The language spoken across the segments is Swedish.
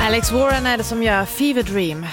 Alex Warren är det som gör Fever Dream.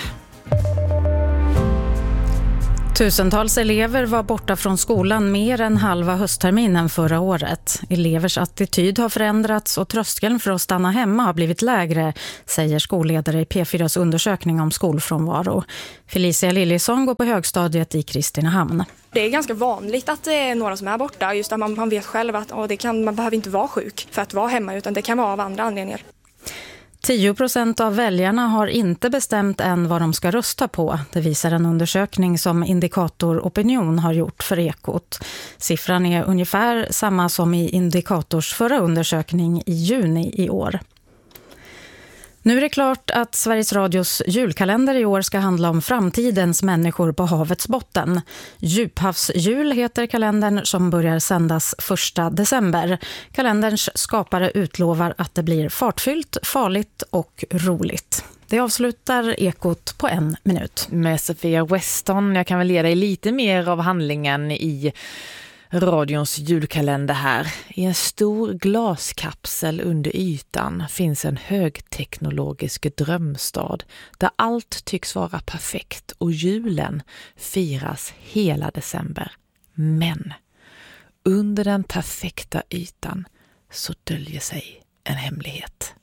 Tusentals elever var borta från skolan mer än halva höstterminen förra året. Elevers attityd har förändrats och tröskeln för att stanna hemma har blivit lägre, säger skolledare i P4s undersökning om skolfrånvaro. Felicia Liljesson går på högstadiet i Kristinehamn. Det är ganska vanligt att det är några som är borta, just att man vet själv att man behöver inte vara sjuk för att vara hemma, utan det kan vara av andra anledningar. 10% av väljarna har inte bestämt än vad de ska rösta på. Det visar en undersökning som Indikator Opinion har gjort för Ekot. Siffran är ungefär samma som i Indikators förra undersökning i juni i år. Nu är det klart att Sveriges Radios julkalender i år ska handla om framtidens människor på havets botten. Djuphavsjul heter kalendern som börjar sändas 1 december. Kalenderns skapare utlovar att det blir fartfyllt, farligt och roligt. Det avslutar Ekot på 1 minut. Med Sofia Weston. Jag kan väl ge dig lite mer av handlingen i radions julkalender här. I en stor glaskapsel under ytan finns en högteknologisk drömstad där allt tycks vara perfekt och julen firas hela december. Men under den perfekta ytan så döljer sig en hemlighet.